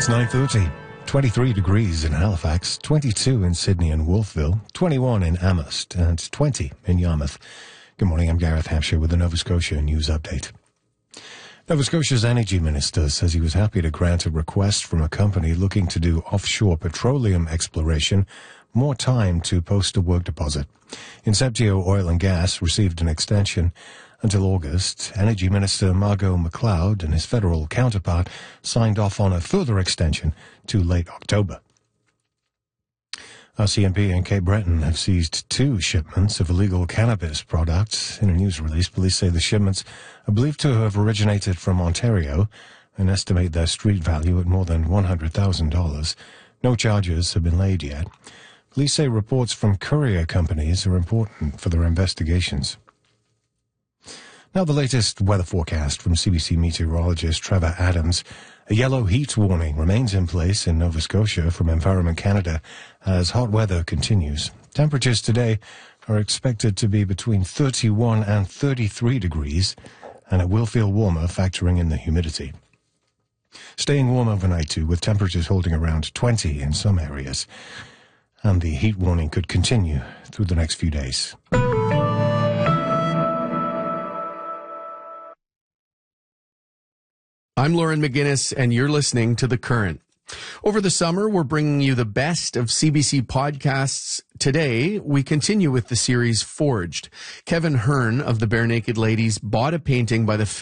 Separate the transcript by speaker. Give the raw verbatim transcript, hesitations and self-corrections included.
Speaker 1: It's nine thirty. twenty-three degrees in Halifax, twenty-two in Sydney and Wolfville, twenty-one in Amherst, and twenty in Yarmouth. Good morning, I'm Gareth Hampshire with the Nova Scotia News Update. Nova Scotia's Energy Minister says he was happy to grant a request from a company looking to do offshore petroleum exploration more time to post a work deposit. Inceptio Oil and Gas received an extension until August. Energy Minister Margot McLeod and his federal counterpart signed off on a further extension to late October. R C M P and Cape Breton have seized two shipments of illegal cannabis products. In a news release, police say the shipments are believed to have originated from Ontario and estimate their street value at more than one hundred thousand dollars. No charges have been laid yet. Police say reports from courier companies are important for their investigations. Now the latest weather forecast from C B C meteorologist Trevor Adams. A yellow heat warning remains in place in Nova Scotia from Environment Canada as hot weather continues. Temperatures today are expected to be between thirty-one and thirty-three degrees, and it will feel warmer factoring in the humidity. Staying warm overnight too, with temperatures holding around twenty in some areas. And the heat warning could continue through the next few days.
Speaker 2: I'm Lauren McGinnis, and you're listening to The Current. Over the summer, we're bringing you the best of C B C podcasts. Today, we continue with the series Forged. Kevin Hearn of the Bare Naked Ladies bought a painting by the